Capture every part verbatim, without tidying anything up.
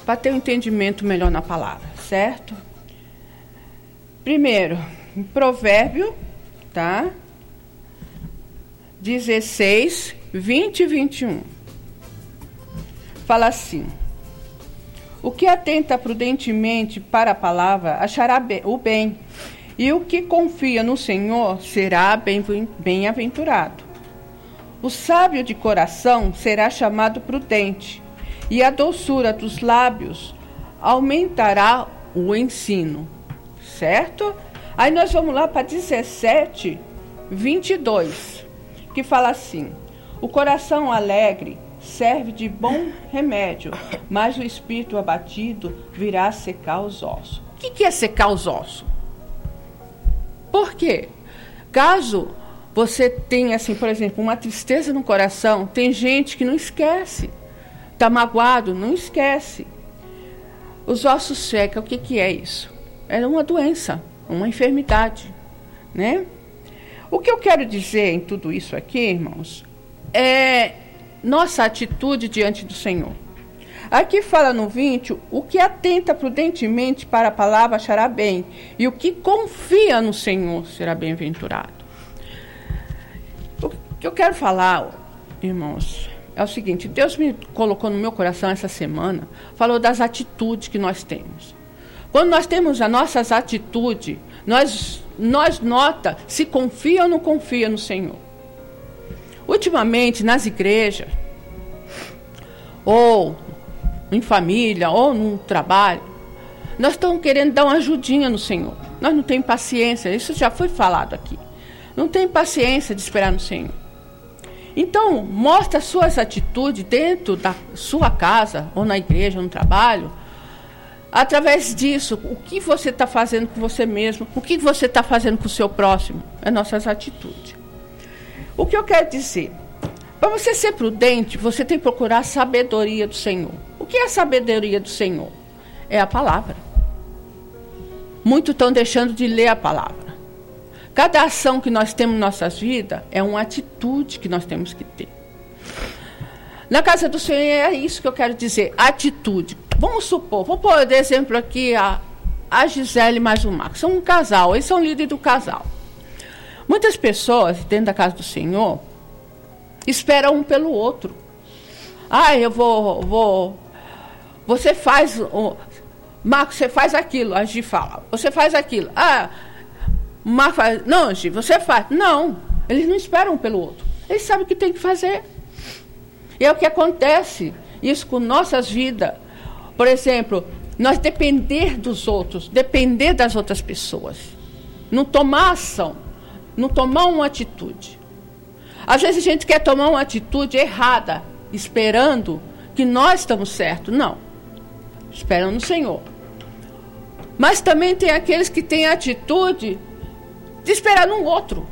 para ter um entendimento melhor na palavra, certo? Primeiro, em Provérbio, tá? dezesseis, vinte e vinte e um. Fala assim: o que atenta prudentemente para a palavra achará o bem, e o que confia no Senhor será bem-aventurado. O sábio de coração será chamado prudente, e a doçura dos lábios aumentará o ensino. Certo? Aí nós vamos lá para dezessete, vinte e dois, que fala assim: o coração alegre serve de bom remédio, mas o espírito abatido virá secar os ossos. O que, que é secar os ossos? Por quê? Caso você tenha, assim, por exemplo, uma tristeza no coração, tem gente que não esquece. Está magoado, não esquece. Os ossos secam, o que, que é isso? É uma doença, uma enfermidade, né? O que eu quero dizer em tudo isso aqui, irmãos, é nossa atitude diante do Senhor. Aqui fala no vinte, o que atenta prudentemente para a palavra achará bem, e o que confia no Senhor será bem-aventurado. O que eu quero falar, irmãos, é o seguinte: Deus me colocou no meu coração essa semana, falou das atitudes que nós temos. Quando nós temos as nossas atitudes, nós, nós nota se confia ou não confia no Senhor. Ultimamente, nas igrejas, ou em família, ou no trabalho, nós estamos querendo dar uma ajudinha no Senhor. Nós não temos paciência, isso já foi falado aqui. Não tem paciência de esperar no Senhor. Então, mostra suas atitudes dentro da sua casa, ou na igreja, ou no trabalho. Através disso, o que você está fazendo com você mesmo, o que você está fazendo com o seu próximo, é nossas atitudes. O que eu quero dizer? Para você ser prudente, você tem que procurar a sabedoria do Senhor. O que é a sabedoria do Senhor? É a palavra. Muitos estão deixando de ler a palavra. Cada ação que nós temos em nossas vidas é uma atitude que nós temos que ter. Na casa do Senhor é isso que eu quero dizer, atitude. Vamos supor, vou pôr de exemplo aqui a, a Gisele mais o Marcos. São um casal, eles são líderes do casal. Muitas pessoas dentro da casa do Senhor esperam um pelo outro. Ah, eu vou, vou você faz, oh, Marcos, você faz aquilo. A Gi fala, você faz aquilo. Ah, Marcos faz, não, Gi, você faz. Não, eles não esperam um pelo outro. Eles sabem o que tem que fazer. E é o que acontece, isso com nossas vidas. Por exemplo, nós depender dos outros, depender das outras pessoas. Não tomar ação, não tomar uma atitude. Às vezes a gente quer tomar uma atitude errada, esperando que nós estamos certos. Não, esperando no Senhor. Mas também tem aqueles que têm a atitude de esperar no outro.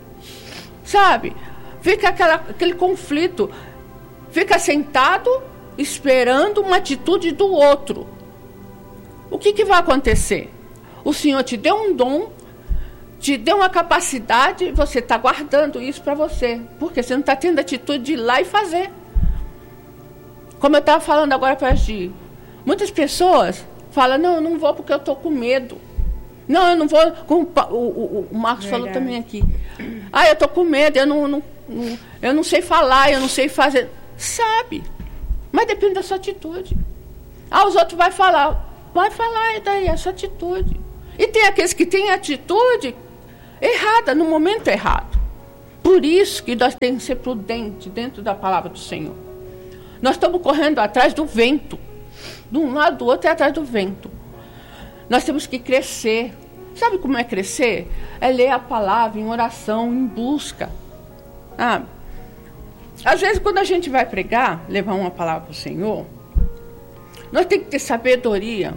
Sabe? Fica aquela, aquele conflito. Fica sentado esperando uma atitude do outro. O que, que vai acontecer? O Senhor te deu um dom, te deu uma capacidade, você está guardando isso para você, porque você não está tendo a atitude de ir lá e fazer. Como eu estava falando agora para a Gi, muitas pessoas falam, não, eu não vou porque eu estou com medo. Não, eu não vou, como o, o, o Marcos Verdade. falou também aqui. Ah, eu estou com medo, eu não, não, não, eu não sei falar, eu não sei fazer. Sabe, mas depende da sua atitude. Ah, os outros vão falar, vai falar, e daí, a sua atitude. E tem aqueles que têm atitude errada, no momento errado. Por isso que nós temos que ser prudentes dentro da palavra do Senhor. Nós estamos correndo atrás do vento. De um lado do outro é atrás do vento. Nós temos que crescer. Sabe como é crescer? É ler a palavra em oração, em busca. Ah, às vezes, quando a gente vai pregar, levar uma palavra para o Senhor, nós temos que ter sabedoria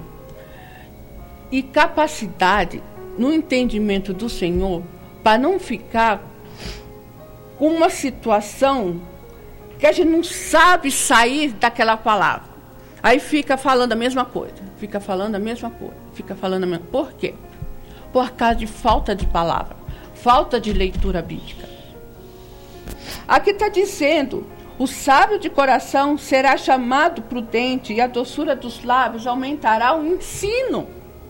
e capacidade no entendimento do Senhor para não ficar com uma situação que a gente não sabe sair daquela palavra. Aí fica falando a mesma coisa, fica falando a mesma coisa, fica falando a mesma coisa. Por quê? Por causa de falta de palavra, falta de leitura bíblica. Aqui está dizendo, O sábio de coração será chamado prudente, e a doçura dos lábios aumentará o ensino.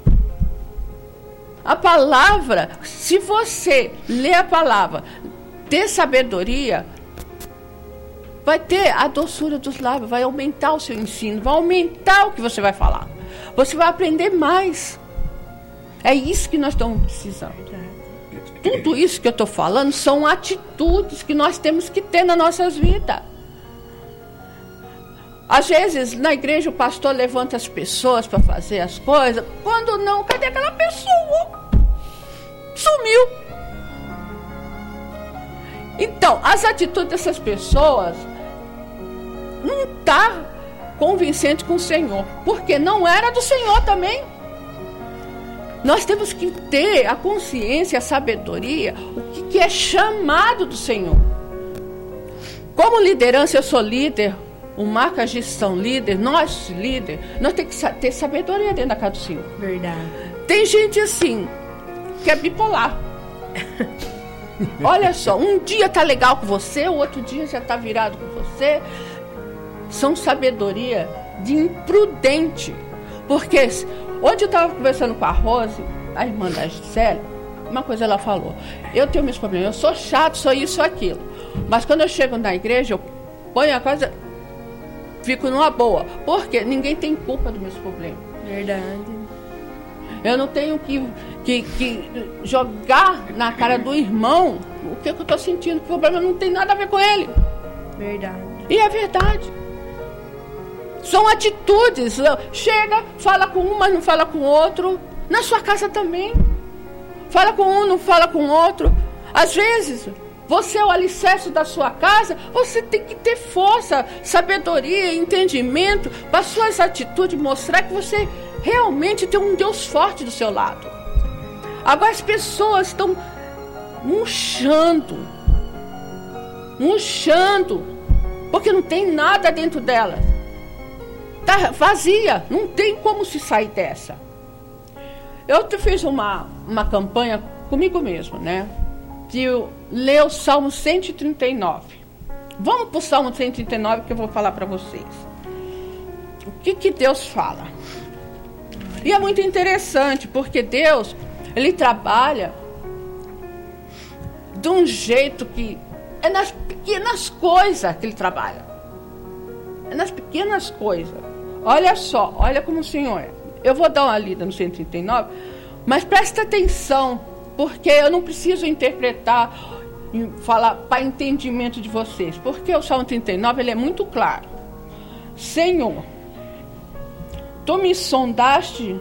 A palavra, se você ler a palavra, ter sabedoria, vai ter a doçura dos lábios, vai aumentar o seu ensino, vai aumentar o que você vai falar. Você vai aprender mais. É isso que nós estamos precisando. Tudo isso que eu estou falando são atitudes que nós temos que ter nas nossas vidas. Às vezes, na igreja, o pastor levanta as pessoas para fazer as coisas. Quando não, cadê aquela pessoa? Sumiu. Então, as atitudes dessas pessoas não estão convincentes com o Senhor. Porque não era do Senhor também. Nós temos que ter a consciência, a sabedoria, o que, que é chamado do Senhor. Como liderança, eu sou líder. O Marcas são líder, nós líder, nós temos que ter sabedoria dentro da casa do Senhor. Verdade. Tem gente assim, que é bipolar. Olha só, um dia tá legal com você, o outro dia já tá virado com você. São sabedoria de imprudente. Porque onde eu estava conversando com a Rose, a irmã da Gisele, uma coisa ela falou: eu tenho meus problemas, eu sou chato, sou isso, aquilo. Mas quando eu chego na igreja, eu ponho a coisa... Fico numa boa, porque ninguém tem culpa dos meus problemas. Verdade. Eu não tenho que, que, que jogar na cara do irmão o que, que eu estou sentindo, que o problema não tem nada a ver com ele. Verdade. E é verdade. São atitudes. Chega, fala com um, mas não fala com o outro. Na sua casa também. Fala com um, não fala com o outro. Às vezes... Você é o alicerce da sua casa, você tem que ter força, sabedoria, entendimento, para suas atitudes mostrar que você realmente tem um Deus forte do seu lado. Agora as pessoas estão murchando, murchando, porque não tem nada dentro dela. Está vazia, não tem como se sair dessa. Eu te fiz uma, uma campanha comigo mesmo, né? De ler o Salmo cento e trinta e nove. Vamos para o Salmo cento e trinta e nove que eu vou falar para vocês. O que, que Deus fala? E é muito interessante, porque Deus, Ele trabalha de um jeito que... É nas pequenas coisas que Ele trabalha. É nas pequenas coisas. Olha só, olha como o Senhor é. Eu vou dar uma lida no cento e trinta e nove, mas presta atenção, porque eu não preciso interpretar, falar para entendimento de vocês. Porque o Salmo trinta e nove ele é muito claro. Senhor, Tu me sondaste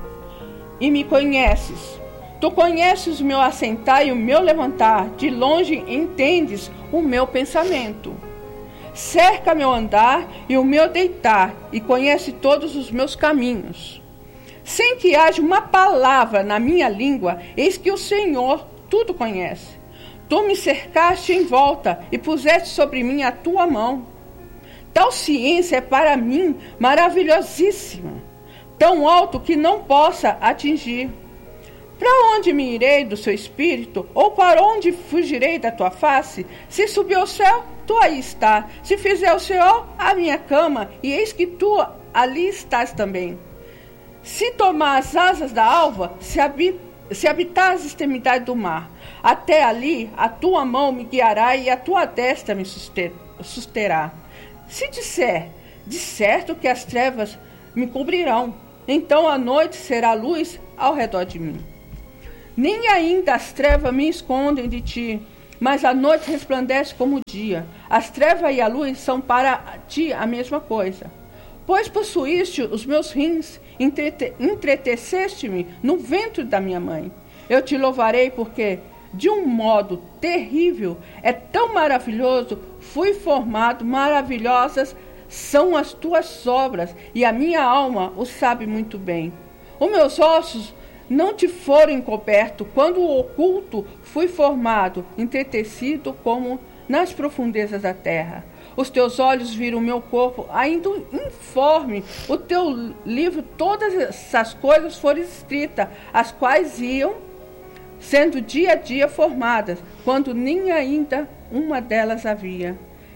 e me conheces. Tu conheces o meu assentar e o meu levantar. De longe entendes o meu pensamento. Cerca meu andar e o meu deitar, e conhece todos os meus caminhos. Sem que haja uma palavra na minha língua, eis que o Senhor tudo conhece. Tu me cercaste em volta e puseste sobre mim a tua mão. Tal ciência é para mim maravilhosíssima, tão alto que não possa atingir. Para onde me irei do seu espírito? Ou para onde fugirei da tua face? Se subir ao céu, tu aí está. Se fizer o Senhor a minha cama, e eis que tu ali estás também. Se tomar as asas da alva, se, habit, se habitar as extremidades do mar, até ali a tua mão me guiará e a tua destra me susterá. Se disser, de certo que as trevas me cobrirão, então a noite será luz ao redor de mim. Nem ainda as trevas me escondem de ti, mas a noite resplandece como o dia. As trevas e a luz são para ti a mesma coisa. Pois possuíste os meus rins, entrete, entreteceste-me no ventre da minha mãe. Eu te louvarei porque, de um modo terrível, é tão maravilhoso, fui formado, maravilhosas são as tuas obras, e a minha alma o sabe muito bem. Os meus ossos não te foram encobertos, quando o oculto fui formado, entretecido como nas profundezas da terra. Os teus olhos viram o meu corpo ainda informe. O teu livro, todas essas coisas foram escritas, as quais iam sendo dia a dia formadas, quando nem ainda uma delas havia.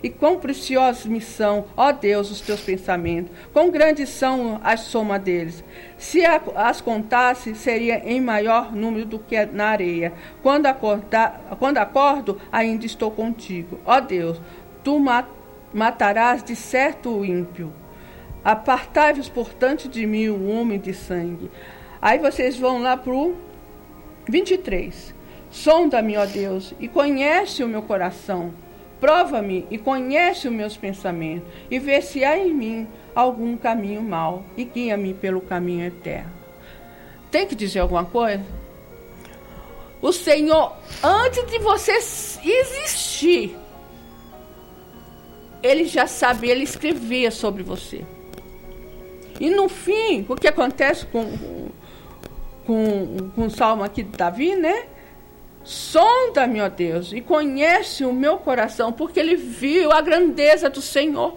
E quão preciosos me são, ó Deus, os teus pensamentos. Quão grandes são a soma deles. Se a, as contasse, seria em maior número do que na areia. Quando, acordar, quando acordo, ainda estou contigo. Ó Deus, tu mat, matarás de certo o ímpio. Apartai-vos, portanto, de mim o homem de sangue. Aí vocês vão lá para o vinte e três. Sonda-me, ó Deus, e conhece o meu coração. Prova-me e conhece os meus pensamentos, e vê se há em mim algum caminho mau, e guia-me pelo caminho eterno. Tem que dizer alguma coisa? O Senhor, antes de você existir, Ele já sabia, Ele escrevia sobre você. E no fim, o que acontece com, com, com o salmo aqui de Davi, né? Sonda-me, ó Deus, e conhece o meu coração, porque ele viu a grandeza do Senhor.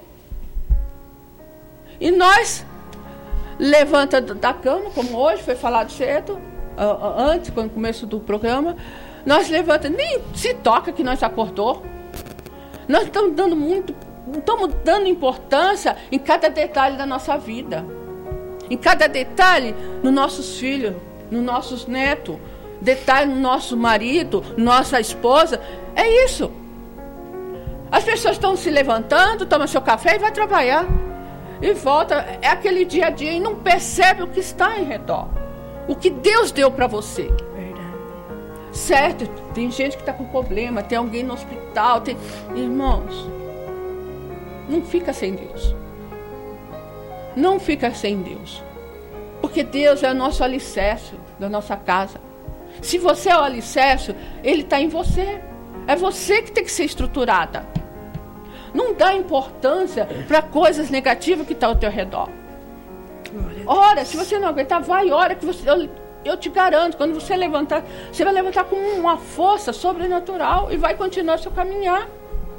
E nós, levanta da cama, como hoje foi falado cedo, antes, no começo do programa, nós levanta, nem se toca que nós acordou. Nós estamos dando muito, estamos dando importância em cada detalhe da nossa vida. Em cada detalhe nos nossos filhos, nos nossos netos, detalhe no nosso marido, nossa esposa. É isso. As pessoas estão se levantando, tomam seu café e vai trabalhar. E volta, é aquele dia a dia e não percebe o que está em redor. O que Deus deu para você. Verdade. Certo, tem gente que está com problema, tem alguém no hospital, tem... Irmãos, não fica sem Deus. Não fica sem Deus. Porque Deus é o nosso alicerce da nossa casa. Se você é o alicerce, Ele está em você. É você que tem que ser estruturada. Não dá importância para coisas negativas que estão ao teu redor. Ora, se você não aguentar, vai, ora, que você, eu, eu te garanto, quando você levantar, você vai levantar com uma força sobrenatural e vai continuar seu caminhar.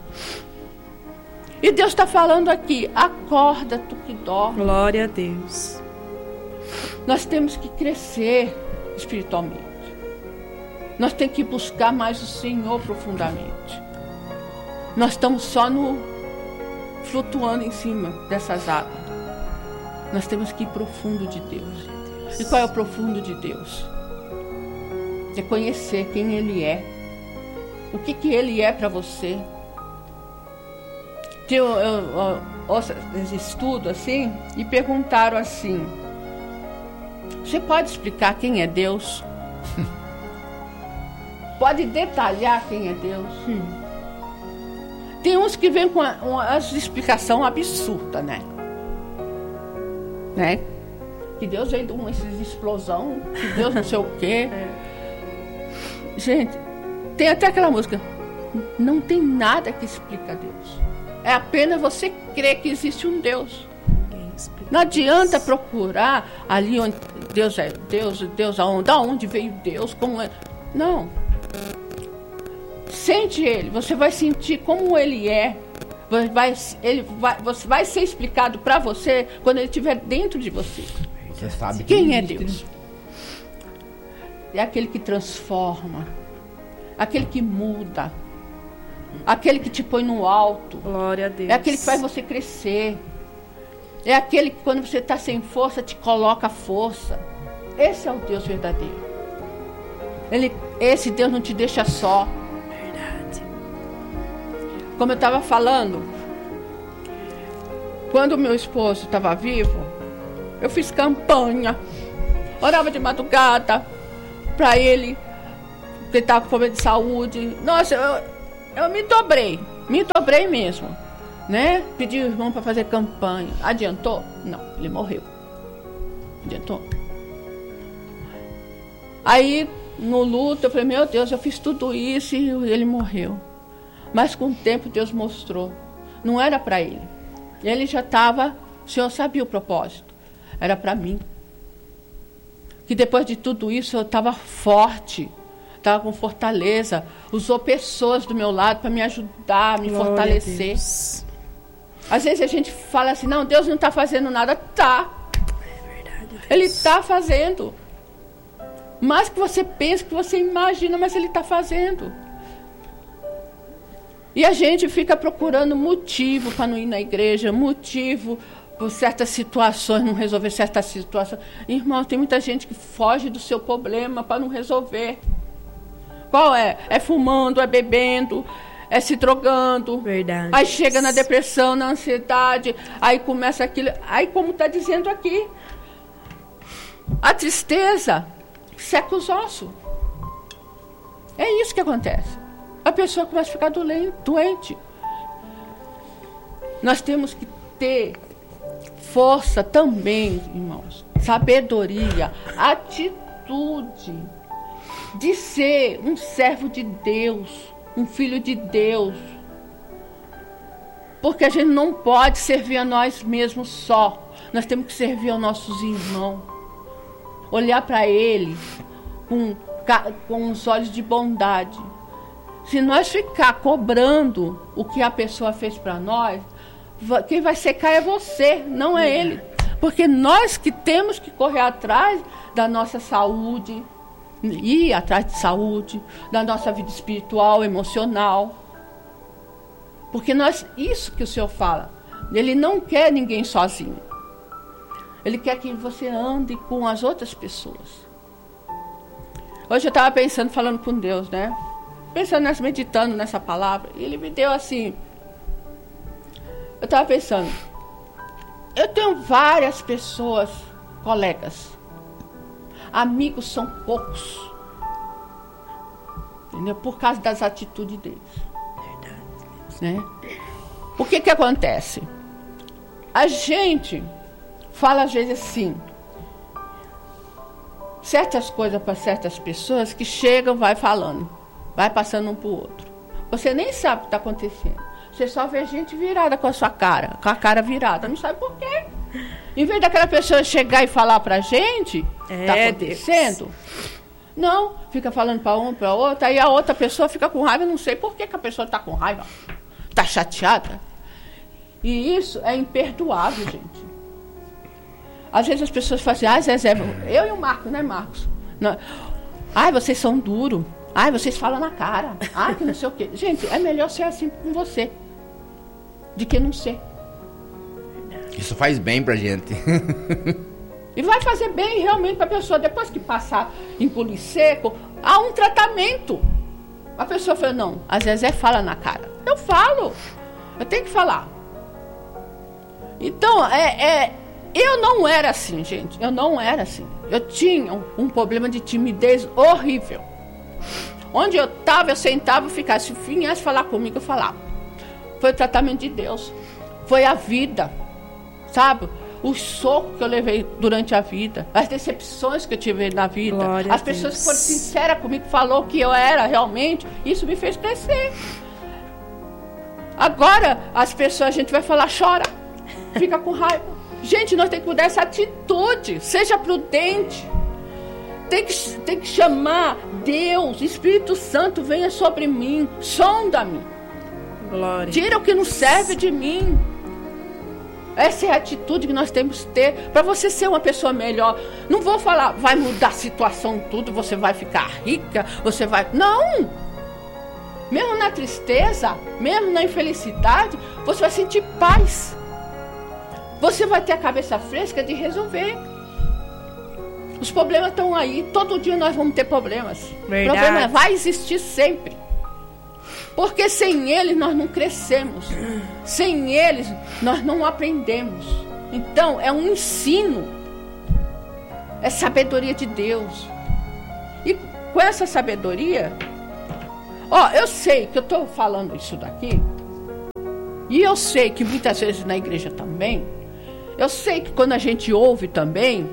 E Deus está falando aqui, acorda tu que dorme. Glória a Deus. Nós temos que crescer espiritualmente. Nós temos que buscar mais o Senhor profundamente. Nós estamos só no flutuando em cima dessas águas. Nós temos que ir profundo de Deus. E qual é o profundo de Deus? É conhecer quem Ele é. O que, que Ele é para você. Eu, eu, eu, eu estudo assim e perguntaram assim: você pode explicar quem é Deus? Pode detalhar quem é Deus? Hum. Tem uns que vêm com uma explicação absurda, né? Né? Que Deus veio de uma explosão, que Deus não sei o quê. É. Gente, tem até aquela música. Não tem nada que explica Deus. É apenas você crer que existe um Deus. Não adianta procurar ali onde Deus é. Deus, Deus aonde? Da onde veio Deus? Como é? Não. Sente Ele. Você vai sentir como Ele é. Vai, ele vai, você vai ser explicado para você quando Ele estiver dentro de você. Você sabe quem é Deus? É aquele que transforma, aquele que muda, aquele que te põe no alto. Glória a Deus. É aquele que faz você crescer. É aquele que quando você está sem força te coloca força. Esse é o Deus verdadeiro. Ele, esse Deus não te deixa só. Como eu estava falando, quando o meu esposo estava vivo, eu fiz campanha, orava de madrugada para ele, porque ele estava com problema de saúde. Nossa, eu, eu me dobrei, me dobrei mesmo, né? Pedi ao irmão para fazer campanha. Adiantou? Não, ele morreu. Adiantou? Aí, no luto, eu falei, meu Deus, eu fiz tudo isso e ele morreu. Mas com o tempo Deus mostrou. Não era para ele. Ele já estava, o Senhor sabia o propósito. Era para mim. Que depois de tudo isso eu estava forte. Estava com fortaleza. Usou pessoas do meu lado para me ajudar, me Glória fortalecer. Às vezes a gente fala assim, não, Deus não está fazendo nada. Tá. É verdade. Deus. Ele está fazendo. Mais que você pensa, que você imagina, mas Ele está fazendo. E a gente fica procurando motivo para não ir na igreja, motivo por certas situações, não resolver certas situações. Irmão, tem muita gente que foge do seu problema para não resolver. Qual é? É fumando, é bebendo, é se drogando. Verdade. Aí chega na depressão, na ansiedade, aí começa aquilo. Aí, como está dizendo aqui, a tristeza seca os ossos. É isso que acontece. A pessoa começa a ficar doente. Nós temos que ter força também, irmãos, sabedoria, atitude de ser um servo de Deus, um filho de Deus. Porque a gente não pode servir a nós mesmos só. Nós temos que servir aos nossos irmãos. Olhar para ele com, com os olhos de bondade. Se nós ficar cobrando o que a pessoa fez para nós, quem vai secar é você, não é ele. Porque nós que temos que correr atrás da nossa saúde, ir atrás de saúde, da nossa vida espiritual, emocional. Porque nós, isso que o Senhor fala, ele não quer ninguém sozinho. Ele quer que você ande com as outras pessoas. Hoje eu estava pensando, falando com Deus, né? Pensando, nessa, meditando nessa palavra. E ele me deu assim... Eu estava pensando... Eu tenho várias pessoas, colegas. Amigos são poucos. Entendeu? Por causa das atitudes deles. Verdade. Né? O que que acontece? A gente fala às vezes assim... certas coisas para certas pessoas que chegam, vai falando, vai passando um para o outro. Você nem sabe o que está acontecendo. Você só vê gente virada com a sua cara, com a cara virada. Não sabe por quê. Em vez daquela pessoa chegar e falar para a gente, está é, acontecendo. Deus. Não, fica falando para um, para outro, aí a outra pessoa fica com raiva, não sei por que, que a pessoa está com raiva, está chateada. E isso é imperdoável, gente. Às vezes as pessoas falam assim, ah, Zezé, eu e o Marcos, né, Marcos? Não. Ai, vocês são duros. Ai, vocês falam na cara. Ai, que não sei o quê. Gente, é melhor ser assim com você do que não ser. Isso faz bem pra gente. E vai fazer bem realmente pra pessoa. Depois que passar em pulo seco, há um tratamento. A pessoa fala, não, a Zezé fala na cara. Eu falo. Eu tenho que falar. Então, é... é eu não era assim, gente. Eu não era assim. Eu tinha um, um problema de timidez horrível. Onde eu estava, eu sentava e ficava. Se viesse falar comigo, eu falava. Foi o tratamento de Deus. Foi a vida. Sabe? O soco que eu levei durante a vida. As decepções que eu tive na vida. Glória as pessoas que foram sinceras comigo, falou que eu era realmente. Isso me fez crescer. Agora, as pessoas, a gente vai falar, chora. Fica com raiva. Gente, nós temos que mudar essa atitude. Seja prudente. Tem que, tem que chamar Deus, Espírito Santo, venha sobre mim. Sonda-me. Glória. Tira o que não serve de mim. Essa é a atitude que nós temos que ter para você ser uma pessoa melhor. Não vou falar, vai mudar a situação tudo, você vai ficar rica, você vai... Não! Mesmo na tristeza, mesmo na infelicidade, você vai sentir paz. Você vai ter a cabeça fresca de resolver. Os problemas estão aí. Todo dia nós vamos ter problemas. Verdade. O problema vai existir sempre. Porque sem eles nós não crescemos. Sem eles nós não aprendemos. Então é um ensino. É sabedoria de Deus. E com essa sabedoria... Ó, eu sei que eu estou falando isso daqui. E eu sei que muitas vezes na igreja também... Eu sei que quando a gente ouve também,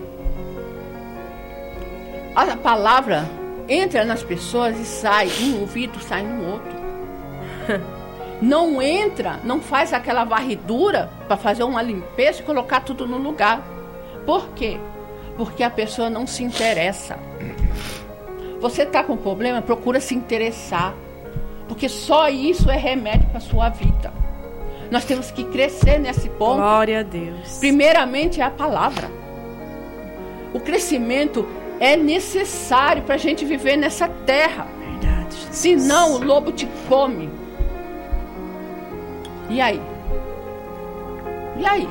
a palavra entra nas pessoas e sai um ouvido, sai no outro. Não entra, não faz aquela varredura para fazer uma limpeza e colocar tudo no lugar. Por quê? Porque a pessoa não se interessa. Você está com problema, procura se interessar. Porque só isso é remédio para a sua vida. Nós temos que crescer nesse ponto. Glória a Deus. Primeiramente é a palavra. O crescimento é necessário para a gente viver nessa terra. Verdade, Jesus. Senão o lobo te come. E aí? E aí?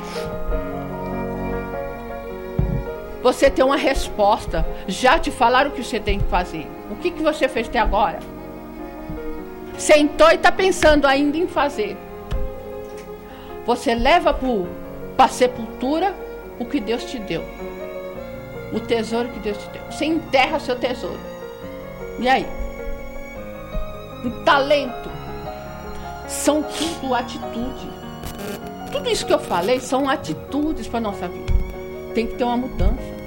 Você tem uma resposta. Já te falaram o que você tem que fazer. O que, que você fez até agora? Sentou e está pensando ainda em fazer. Você leva para a sepultura o que Deus te deu. O tesouro que Deus te deu. Você enterra seu tesouro. E aí? O talento. São tudo atitude. Tudo isso que eu falei são atitudes para a nossa vida. Tem que ter uma mudança.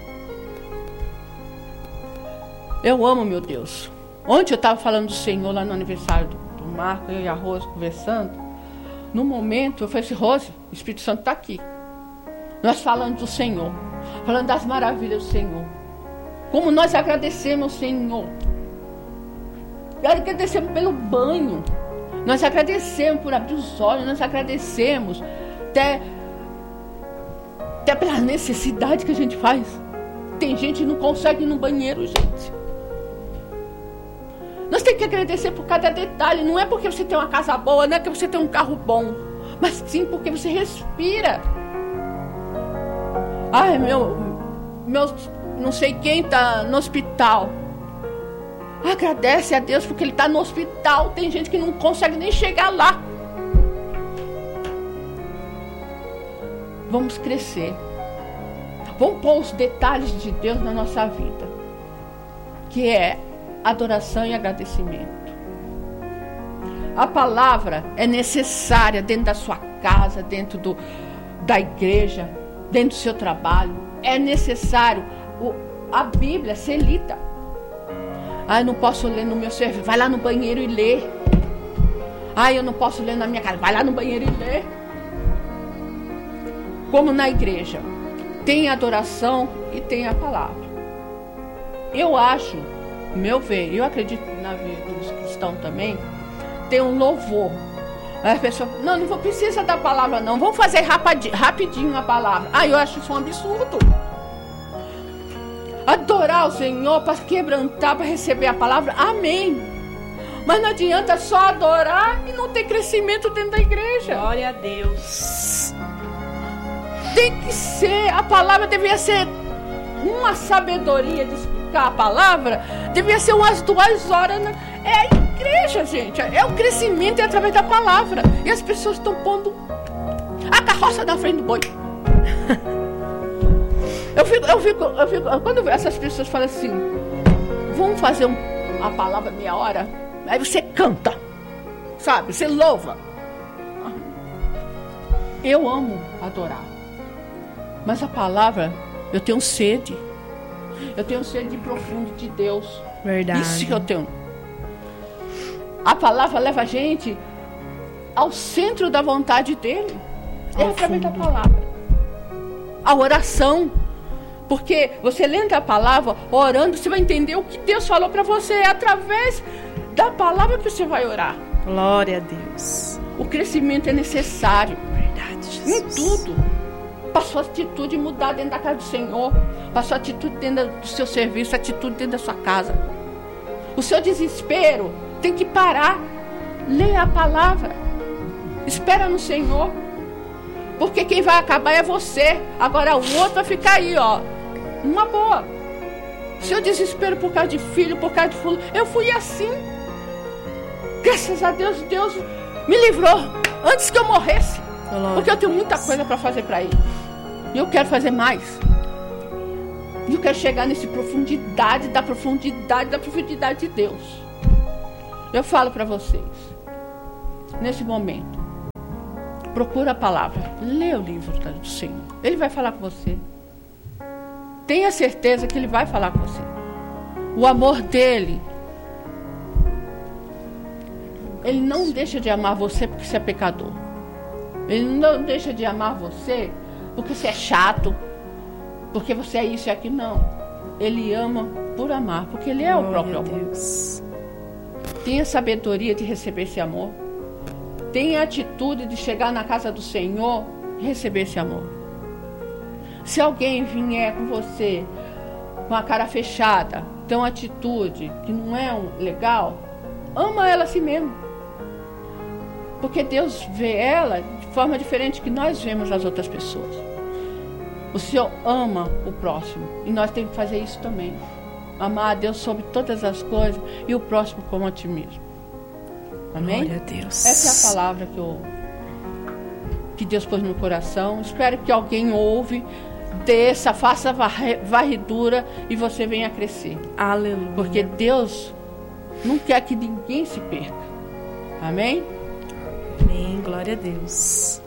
Eu amo, meu Deus. Ontem eu estava falando do Senhor lá no aniversário do, do Marco, eu e a Rose conversando. No momento, eu falei assim, Rose, o Espírito Santo está aqui. Nós falando do Senhor, falando das maravilhas do Senhor. Como nós agradecemos ao Senhor. Nós agradecemos pelo banho. Nós agradecemos por abrir os olhos. Nós agradecemos até, até pela necessidade que a gente faz. Tem gente que não consegue ir no banheiro, gente. Nós temos que agradecer por cada detalhe. Não é porque você tem uma casa boa, não é porque você tem um carro bom, mas sim porque você respira. Ai, meu, meu não sei quem está no hospital. Agradece a Deus porque ele está no hospital. Tem gente que não consegue nem chegar lá. Vamos crescer. Vamos pôr os detalhes de Deus na nossa vida, que é adoração e agradecimento. A palavra é necessária dentro da sua casa, dentro do, da igreja, dentro do seu trabalho. É necessário o, a Bíblia ser lida. Ah, eu não posso ler no meu serviço. Vai lá no banheiro e lê. Ah, eu não posso ler na minha casa. Vai lá no banheiro e lê. Como na igreja. Tem adoração e tem a palavra. Eu acho, meu ver, eu acredito na vida dos cristãos também, tem um louvor. Aí a pessoa, não, não vou precisar da palavra não, vamos fazer rapidinho, rapidinho a palavra. Ah, eu acho isso um absurdo. Adorar o Senhor para quebrantar, para receber a palavra, amém. Mas não adianta só adorar e não ter crescimento dentro da igreja. Glória a Deus. Tem que ser, a palavra devia ser uma sabedoria de explicar a palavra, devia ser umas duas horas. Na, é a igreja, gente, é o crescimento é através da palavra. E as pessoas estão pondo a carroça na frente do boi. Eu fico, eu fico, eu fico, quando essas pessoas falam assim, vamos fazer um, a palavra meia hora, aí você canta, sabe, você louva. Eu amo adorar. Mas a palavra, eu tenho sede. Eu tenho sede de profundo de Deus. Verdade. Isso que eu tenho. A palavra leva a gente ao centro da vontade dele. É através da palavra. A oração. Porque você lendo a palavra, orando, você vai entender o que Deus falou para você. É através da palavra que você vai orar. Glória a Deus. O crescimento é necessário. Verdade, Jesus. Em tudo. Para sua atitude mudar dentro da casa do Senhor, para sua atitude dentro do seu serviço, atitude dentro da sua casa. O seu desespero tem que parar. Leia a palavra. Espera no Senhor. Porque quem vai acabar é você. Agora o outro vai ficar aí, ó. Uma boa. Seu desespero por causa de filho, por causa de fulano. Eu fui assim. Graças a Deus, Deus me livrou antes que eu morresse. Porque eu tenho muita coisa para fazer para ele. E eu quero fazer mais. E eu quero chegar nessa profundidade, da profundidade, da profundidade de Deus. Eu falo para vocês, nesse momento, procura a palavra, lê o livro do Senhor. Ele vai falar com você. Tenha certeza que Ele vai falar com você. O amor dEle, Ele não deixa de amar você porque você é pecador. Ele não deixa de amar você porque você é chato, porque você é isso e aquilo. Não. Ele ama por amar, porque Ele é o próprio amor. Deus. Tenha sabedoria de receber esse amor. Tenha atitude de chegar na casa do Senhor e receber esse amor. Se alguém vier com você com a cara fechada, tem uma atitude que não é legal, ama ela assim mesmo. Porque Deus vê ela de forma diferente que nós vemos as outras pessoas. O Senhor ama o próximo e nós temos que fazer isso também. Amar a Deus sobre todas as coisas e o próximo como a ti mesmo. Amém? Glória a Deus. Essa é a palavra que, eu, que Deus pôs no coração. Espero que alguém ouve, desça, faça varredura e você venha crescer. Aleluia. Porque Deus não quer que ninguém se perca. Amém? Amém. Glória a Deus.